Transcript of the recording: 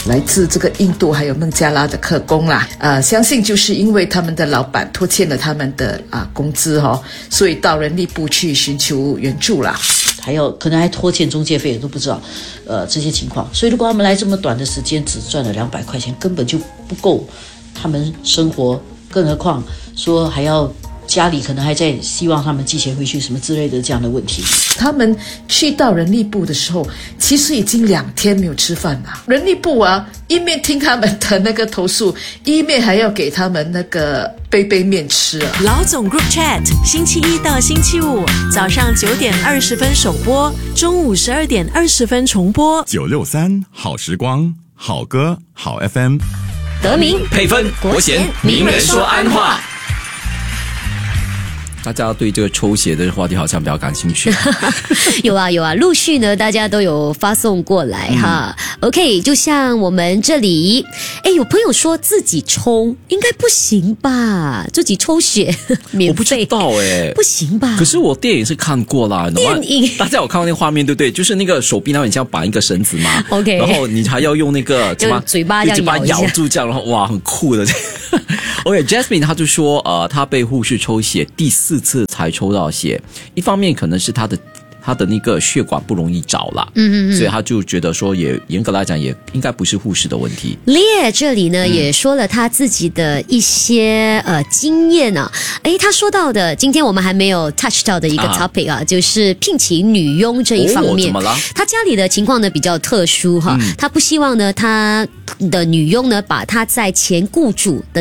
来自这个印度还有孟加拉的客工啦。相信就是因为他们的老板拖欠了他们的工资所以到人力部去寻求援助啦。 可能还拖欠中介费，都不知道这些情况。所以如果他们来这么短的时间只赚了200块钱，根本就不够他们生活，更何况说还要家里可能还在希望他们寄钱回去什么之类的这样的问题。 他们去到人力部的时候，其实已经2天没有吃饭了。人力部一面听他们的那个投诉，一面还要给他们那个杯面吃老总 Group Chat 星期一到星期五早上9点20分首播，中午12点20分重播。 963好时光，好歌好 FM， 德明配分国贤名人说安话。 大家对这个抽血的话题好像比较感兴趣。 有啊，陆续呢大家都有发送过来哈。OK， 就像我们这里，有朋友说自己抽应该不行吧？自己抽血免费， 我不知道不行吧？ 可是我电影是看过啦， 电影大家有看过那个画面对不对？就是那个手臂那边你像绑一个绳子嘛 ，OK， 然后你还要用那个用嘴巴咬住这样，然后哇，很酷的。OK，Jasmine 他就说，他被护士抽血第4次才抽到血，一方面可能是他的那个血管不容易找啦，所以他就觉得说，也严格来讲也应该不是护士的问题。 烈这里呢也说了他自己的一些经验啊，他说到的，今天我们还没有 touch 到的一个 topic 就是聘请女佣这一方面。 怎么了？ 他家里的情况呢比较特殊他不希望呢他的女佣呢把他在前雇主的